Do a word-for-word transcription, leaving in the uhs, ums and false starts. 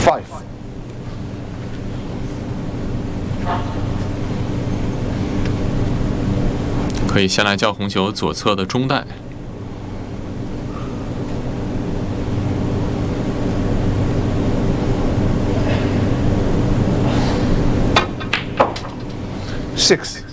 five。 可以先来叫红球左侧的中带。 Six.